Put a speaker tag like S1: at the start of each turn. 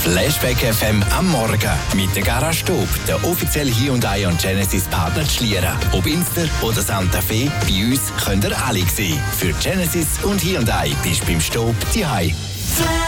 S1: Flashback FM am Morgen mit der Garage Staub, der offizielle Hyundai und Genesis Partner zu Schlieren. Ob Inster oder Santa Fe, bei uns könnt ihr alle sehen. Für Genesis und Hyundai bist du beim Staub zu Hause.